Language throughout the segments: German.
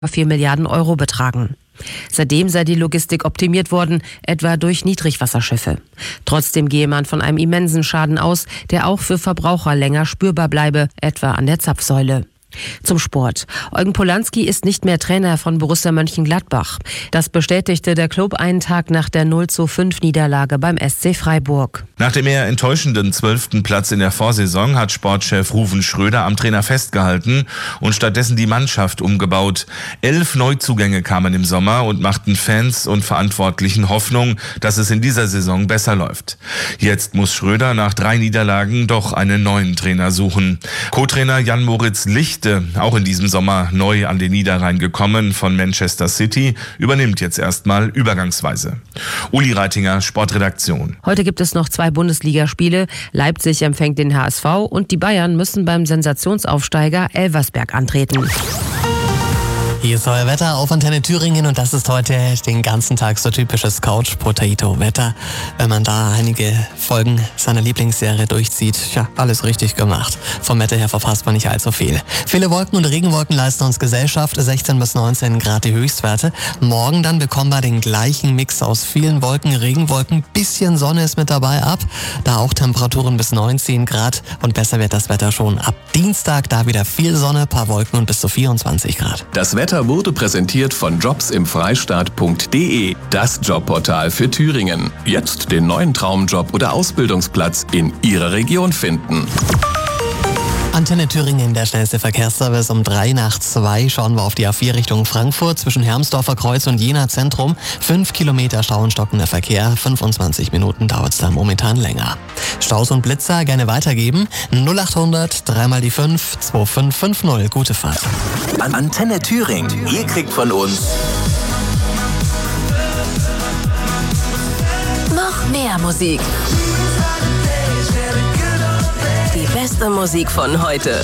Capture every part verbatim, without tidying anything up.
vier Milliarden Euro betragen. Seitdem sei die Logistik optimiert worden, etwa durch Niedrigwasserschiffe. Trotzdem gehe man von einem immensen Schaden aus, der auch für Verbraucher länger spürbar bleibe, etwa an der Zapfsäule. Zum Sport. Eugen Polanski ist nicht mehr Trainer von Borussia Mönchengladbach. Das bestätigte der Club einen Tag nach der null zu fünf Niederlage beim S C Freiburg. Nach dem eher enttäuschenden zwölften Platz in der Vorsaison hat Sportchef Ruven Schröder am Trainer festgehalten und stattdessen die Mannschaft umgebaut. Elf Neuzugänge kamen im Sommer und machten Fans und Verantwortlichen Hoffnung, dass es in dieser Saison besser läuft. Jetzt muss Schröder nach drei Niederlagen doch einen neuen Trainer suchen. Co-Trainer Jan-Moritz Licht, auch in diesem Sommer neu an den Niederrhein gekommen von Manchester City, übernimmt jetzt erstmal übergangsweise. Uli Reitinger, Sportredaktion. Heute gibt es noch zwei Bundesligaspiele. Leipzig empfängt den H S V und die Bayern müssen beim Sensationsaufsteiger Elversberg antreten. Hier ist euer Wetter auf Antenne Thüringen und das ist heute den ganzen Tag so typisches Couch-Potato-Wetter. Wenn man da einige Folgen seiner Lieblingsserie durchzieht, ja, alles richtig gemacht. Vom Wetter her verpasst man nicht allzu viel. Viele Wolken und Regenwolken leisten uns Gesellschaft, sechzehn bis neunzehn Grad die Höchstwerte. Morgen dann bekommen wir den gleichen Mix aus vielen Wolken, Regenwolken, bisschen Sonne ist mit dabei ab. Da auch Temperaturen bis neunzehn Grad und besser wird das Wetter schon ab Dienstag. Da wieder viel Sonne, paar Wolken und bis zu vierundzwanzig Grad. Das Wetter wurde präsentiert von jobs im freistaat punkt de, das Jobportal für Thüringen. Jetzt den neuen Traumjob oder Ausbildungsplatz in Ihrer Region finden. Antenne Thüringen, der schnellste Verkehrsservice um drei nach zwei. Schauen wir auf die A vier Richtung Frankfurt zwischen Hermsdorfer Kreuz und Jena Zentrum. Fünf Kilometer Stau und stockender Verkehr. fünfundzwanzig Minuten dauert es da momentan länger. Staus und Blitzer gerne weitergeben. null achthundert, dreimal die fünf, zwei fünf fünf null. Gute Fahrt. Antenne Thüringen. Ihr kriegt von uns noch mehr Musik. Die beste Musik von heute.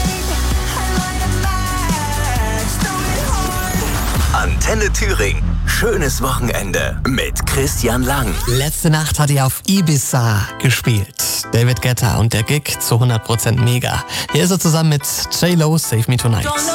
Antenne Thüringen. Schönes Wochenende mit Christian Lang. Letzte Nacht hat er auf Ibiza gespielt. David Guetta und der Gig zu hundert Prozent mega. Hier ist er zusammen mit J-Lo, Save Me Tonight.